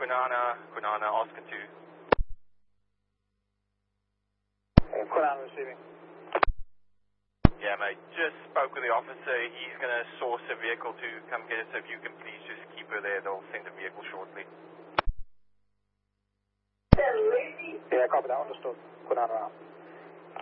Kwinana, Oscar 2. Kwinana receiving. Yeah, mate, just spoke with the officer. He's going to source a vehicle to come get us. So if you can please just keep her there, they'll send a vehicle shortly. Yeah, copy that. Understood. Kwinana out.